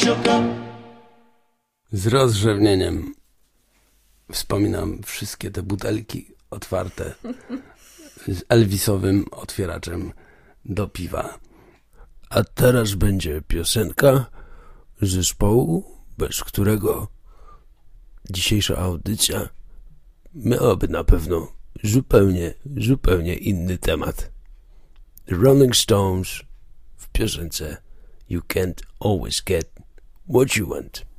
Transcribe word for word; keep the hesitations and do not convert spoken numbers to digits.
shook up. Z rozrzewnieniem wspominam wszystkie te butelki otwarte z Elvisowym otwieraczem do piwa. A teraz będzie piosenka zespołu, bez którego dzisiejsza audycja miałaby na pewno zupełnie, zupełnie inny temat. The Rolling Stones w piosence You Can't Always Get What You Want.